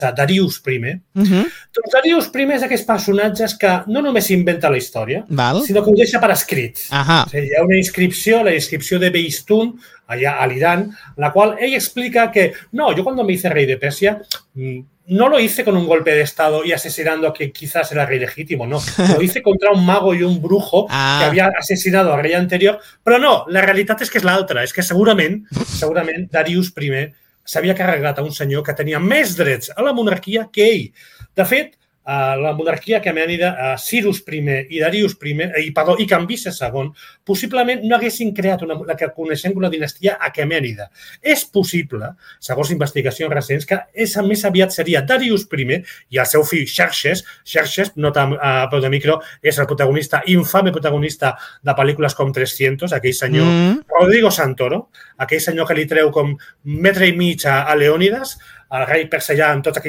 Darius I. Doncs Darius I és d'aquests personatges que no només inventa la història, sinó que ho deixa per escrit. O sigui, hi ha una inscripció, la inscripció de Beistún, allà a l'Iran, en la qual ell explica que no, yo cuando me hice rey de Persia no lo hice con un golpe de estado y asesinando a quien quizás era rey legítimo, no. Lo hice contra un mago y un brujo que havia assassinat al rei anterior, però no, la realitat és que és l'altra, és que segurament Darius I s'havia carregat a un senyor que tenia més drets a la monarquia que ell. De fet, la monarquia aquemènida, Cyrus I i Darius i Cambises II, possiblement no haguessin creat la que coneixem com la dinastia aquemènida. És possible, segons investigacions recents, que més aviat seria Darius I i el seu fill Xerxes, nota a peu de micro, és el protagonista, infame protagonista de pel·lícules com 300, aquell senyor Rodrigo Santoro, aquell senyor que li treu com metre i mig a Leònidas, el rei persa amb tots aquells